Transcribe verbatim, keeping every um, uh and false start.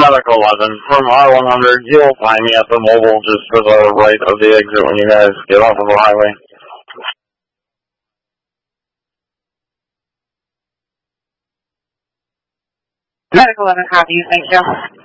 Medic eleven, from R one hundred, you'll find me at the mobile just to the right of the exit when you guys get off of the highway. Medic eleven, copy you, thank you.